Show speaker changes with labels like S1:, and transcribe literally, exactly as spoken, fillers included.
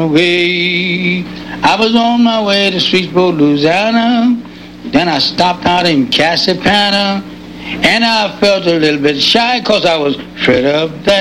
S1: Way. I was on my way to Streetsboro, Louisiana. Then I stopped out in Cassipana. And I felt a little bit shy because I was afraid of that